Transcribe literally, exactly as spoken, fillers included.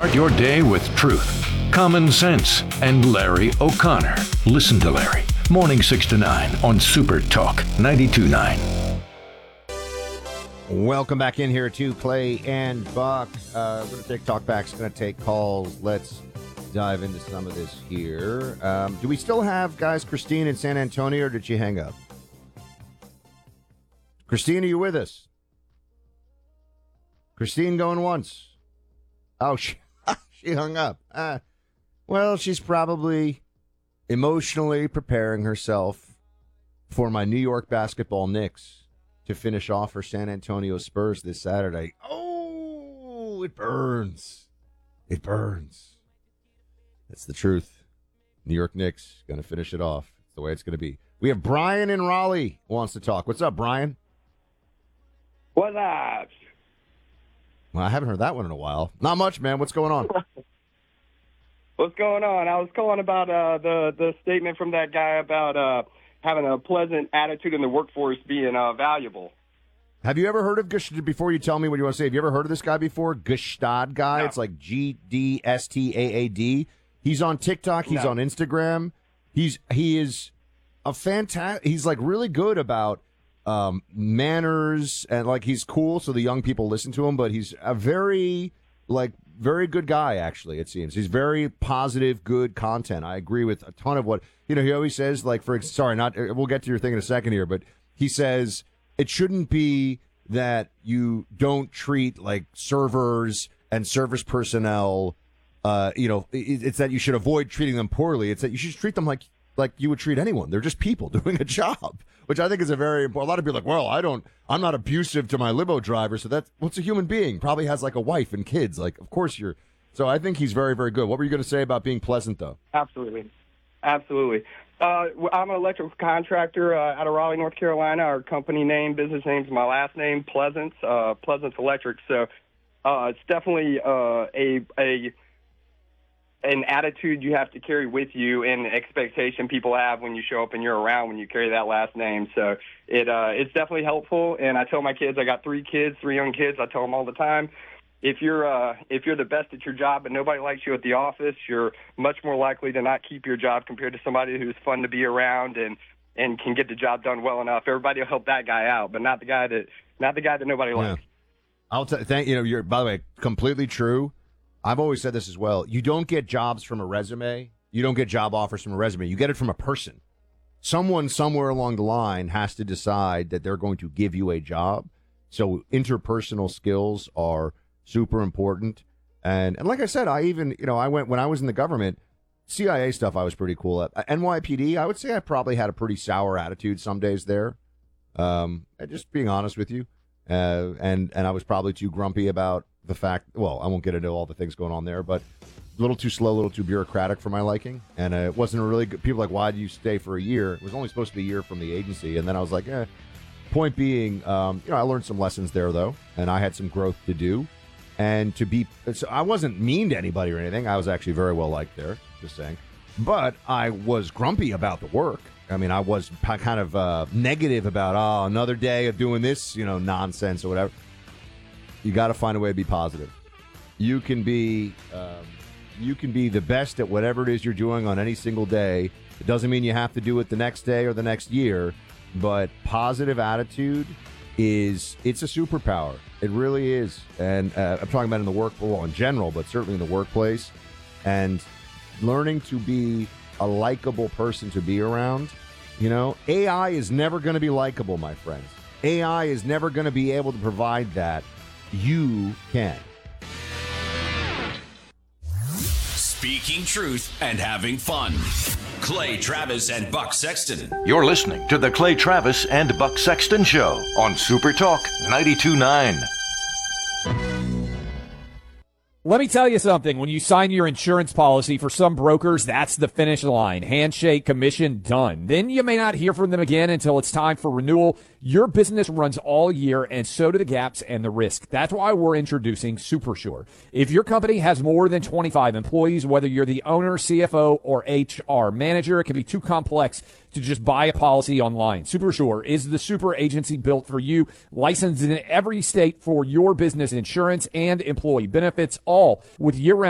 Start your day with truth, common sense, and Larry O'Connor. Listen to Larry. Morning six to nine on Super Talk ninety-two point nine. Welcome back in here to Clay and Buck. Uh, we're going to take talkbacks, going to take calls. Let's dive into some of this here. Um, do we still have, guys, Christine in San Antonio, or did she hang up? Christine, are you with us? Christine going once. Oh, she, she hung up. Uh, well, she's probably emotionally preparing herself for my New York basketball Knicks to finish off her San Antonio Spurs this Saturday. Oh, it burns. It burns. That's the truth. New York Knicks going to finish it off. It's the way it's going to be. We have Brian in Raleigh wants to talk. What's up, Brian? What's up? Well, I haven't heard that one in a while. Not much, man. What's going on? What's going on? I was calling about uh, the, the statement from that guy about uh, having a pleasant attitude in the workforce being uh, valuable. Have you ever heard of Gestad? Before you tell me what you want to say, have you ever heard of this guy before? Gestad guy? No. It's like G D S T A A D. He's on TikTok. He's No. on Instagram. He's He is a fantastic, he's like really good about um, manners, and like he's cool so the young people listen to him, but he's a very, like, very good guy, actually, it seems. He's very positive, good content. I agree with a ton of what, you know, he always says, like, for, sorry, not, we'll get to your thing in a second here, but he says it shouldn't be that you don't treat, like, servers and service personnel, uh, you know, it, it's that you should avoid treating them poorly. It's that you should treat them like, like you would treat anyone. They're just people doing a job, which I think is a very important. A lot of people are like, well, I don't, I'm not abusive to my limo driver. So that's, what's a human being? Probably has like a wife and kids. Like, of course you're, so I think he's very, very good. What were you going to say about being pleasant, though? Absolutely. Absolutely. Uh, I'm an electrical contractor uh, out of Raleigh, North Carolina. Our company name, business name is my last name, Pleasance, uh, Pleasance Electric. So uh, it's definitely uh, a, a, an attitude you have to carry with you and expectation people have when you show up and you're around when you carry that last name. So it uh, it's definitely helpful. And I tell my kids, I got three kids, three young kids. I tell them all the time, if you're uh, if you're the best at your job but nobody likes you at the office, you're much more likely to not keep your job compared to somebody who's fun to be around and, and can get the job done well enough. Everybody will help that guy out, but not the guy that not the guy that nobody Yeah. likes. I'll t- thank you. Know, you're, by the way, completely true. I've always said this as well. You don't get jobs from a resume. You don't get job offers from a resume. You get it from a person. Someone somewhere along the line has to decide that they're going to give you a job. So interpersonal skills are super important. And and like I said, I even, you know, I went when I was in the government, C I A stuff I was pretty cool at. N Y P D, I would say I probably had a pretty sour attitude some days there. Um, just being honest with you. Uh, and, and I was probably too grumpy about the fact, well, I won't get into all the things going on there, but a little too slow, a little too bureaucratic for my liking. And uh, it wasn't a really good, people were like, why did you stay for a year? It was only supposed to be a year from the agency. And then I was like, eh. Point being, um, you know, I learned some lessons there, though, and I had some growth to do. And to be, so I wasn't mean to anybody or anything. I was actually very well liked there, just saying. But I was grumpy about the work. I mean, I was kind of uh, negative about, oh, another day of doing this, you know, nonsense or whatever. You got to find a way to be positive. You can be, um, you can be the best at whatever it is you're doing on any single day. It doesn't mean you have to do it the next day or the next year, but positive attitude is, it's a superpower. It really is. And uh, I'm talking about in the work, well, in general, but certainly in the workplace. And learning to be a likable person to be around. You know, A I is never going to be likable, my friends. A I is never going to be able to provide that. You can. Speaking truth and having fun. Clay Travis and Buck Sexton. You're listening to the Clay Travis and Buck Sexton Show on Super Talk ninety-two point nine. Let me tell you something. When you sign your insurance policy, for some brokers, that's the finish line. Handshake, commission, done. Then you may not hear from them again until it's time for renewal. Your business runs all year, and so do the gaps and the risk. That's why we're introducing SuperSure. If your company has more than twenty-five employees, whether you're the owner, C F O, or H R manager, it can be too complex to just buy a policy online. SuperSure is the super agency built for you, licensed in every state for your business insurance and employee benefits, all with year-round